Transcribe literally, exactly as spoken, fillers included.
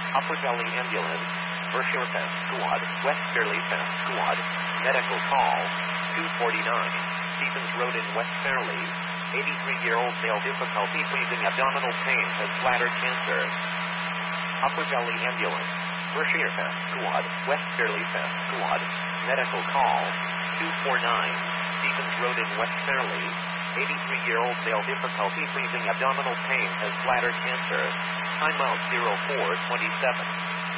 Upper Valley Ambulance, Berkshire Fence Squad, West Fairleigh Fence Squad, medical call, two forty-nine, Stevens Road in West Fairleigh, eighty-three-year-old male difficulty breathing, abdominal pain, has bladder cancer. Upper Valley Ambulance, Berkshire Fence Squad, West Fairleigh Fence Squad, medical call, two forty-nine, Stevens Road in West Fairleigh, eighty-three-year-old male difficulty breathing, abdominal pain, has bladder cancer. Time out zero four twenty-seven.